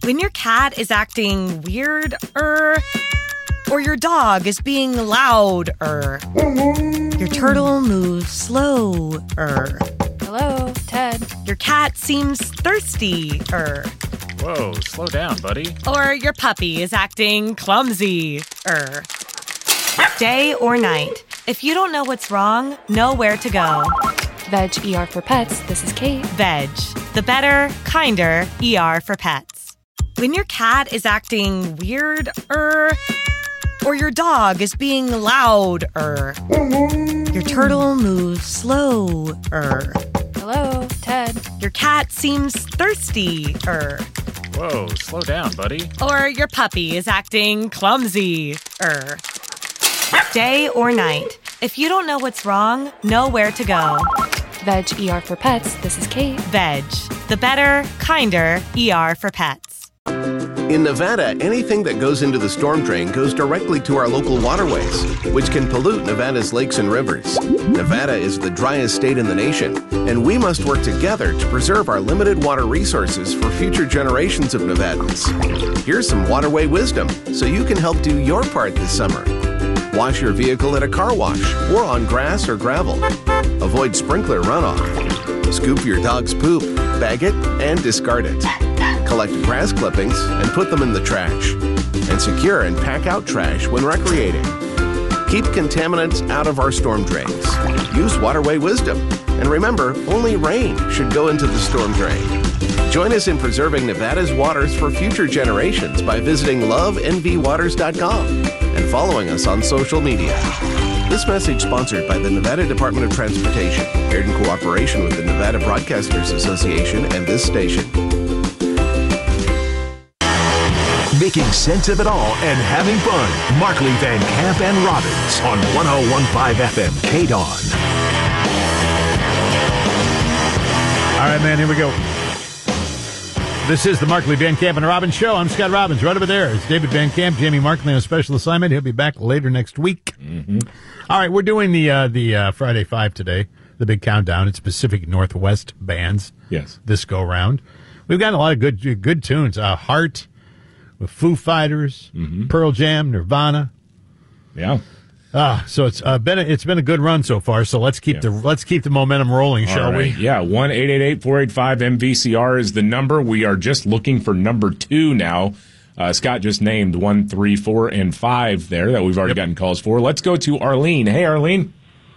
When your cat is acting weird, or your dog is being loud, your turtle moves slow, Hello, Ted. your cat seems thirsty, Whoa, slow down, buddy. or your puppy is acting clumsy, Day or night, if you don't know what's wrong, know where to go. Veg ER for Pets. This is Kate. Veg, the better, kinder ER for pets. When your cat is acting weird, or your dog is being loud, your turtle moves slow, Hello, Ted. your cat seems thirsty, Whoa, slow down, buddy. or your puppy is acting clumsy, Day or night, if you don't know what's wrong, know where to go. Veg ER for Pets. This is Kate. Veg, the better, kinder ER for pets. In Nevada, anything that goes into the storm drain goes directly to our local waterways, which can pollute Nevada's lakes and rivers. Nevada is the driest state in the nation, and we must work together to preserve our limited water resources for future generations of Nevadans. Here's some waterway wisdom so you can help do your part this summer. Wash your vehicle at a car wash or on grass or gravel. Avoid sprinkler runoff. Scoop your dog's poop, bag it, and discard it. Collect grass clippings and put them in the trash. And secure and pack out trash when recreating. Keep contaminants out of our storm drains. Use waterway wisdom. And remember, only rain should go into the storm drain. Join us in preserving Nevada's waters for future generations by visiting lovenvwaters.com and following us on social media. This message sponsored by the Nevada Department of Transportation, aired in cooperation with the Nevada Broadcasters Association and this station. Making sense of it all and having fun. Markley, Van Camp, and Robbins on 101.5 FM KDON. All right, man, here we go. This is the Markley, Van Camp, and Robbins Show. I'm Scott Robbins. Right over there is David Van Camp, Jamie Markley on a special assignment. He'll be back later next week. Mm-hmm. All right, we're doing the Friday Five today, the big countdown. It's Pacific Northwest bands. Yes. This go round. We've got a lot of good tunes. Heart with Foo Fighters, Pearl Jam, Nirvana. Yeah. So it's been a good run so far. So let's keep the momentum rolling, shall we? Yeah, 1-888-485-MVCR is the number. We are just looking for number 2 now. Scott just named 1, 3, 4, and 5 there that we've already gotten calls for. Let's go to Arlene. Hey, Arlene.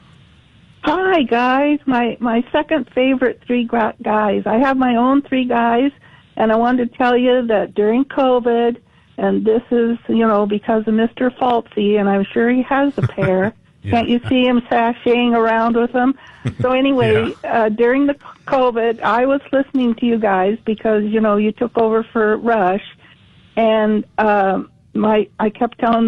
Hi, guys. My second favorite three guys. I have my own three guys, and I wanted to tell you that during COVID, and this is, because of Mr. Falsey, and I'm sure he has a pair. Yeah. Can't you see him sashaying around with them? So anyway, during the COVID, I was listening to you guys because, you took over for Rush, and I kept telling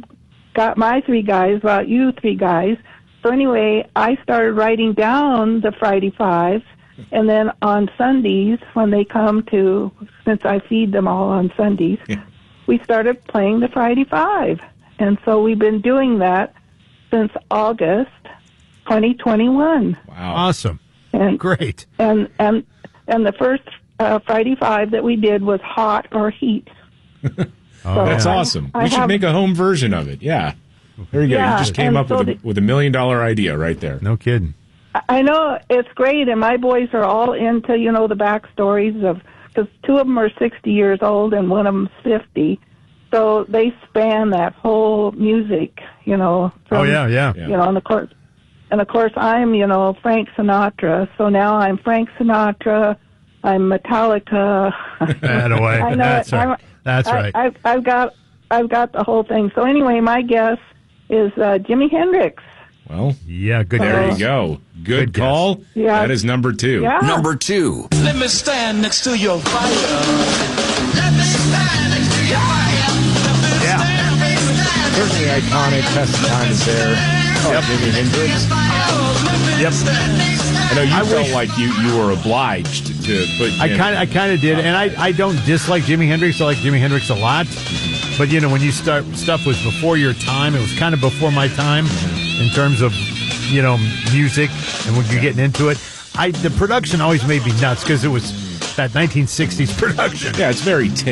my three guys about you three guys. So anyway, I started writing down the Friday Fives, and then on Sundays, when they come to, since I feed them all on Sundays, we started playing the Friday Five. And so we've been doing that since August 2021. Wow. Awesome. And, great. And the first Friday Five that we did was Hot or Heat. That's awesome. We should make a home version of it. Yeah. There you go. Yeah, You just came up with a $1 million idea right there. No kidding. I know it's great, and my boys are all into, the backstories of, because two of them are 60 years old and one of them's 50. So they span that whole music, from, yeah. and of course, I'm, Frank Sinatra. So now I'm Frank Sinatra. I'm Metallica. Attaboy. I know That's right. I've got the whole thing. So anyway, my guess is Jimi Hendrix. Well, yeah, good. There you go. Good call. Guess. Yeah. That is number 2. Yeah. Number 2. Let me stand next to your fire. Let me stand next to your fire. Yeah. Certainly iconic. Best time is there. Jimi Hendrix. Yep. I know you felt like you were obliged to put. I kind of did, and I don't dislike Jimi Hendrix. I like Jimi Hendrix a lot. But when you start, stuff was before your time. It was kind of before my time in terms of music and when you're getting into it. The production always made me nuts because it was that 1960s production. Yeah, it's very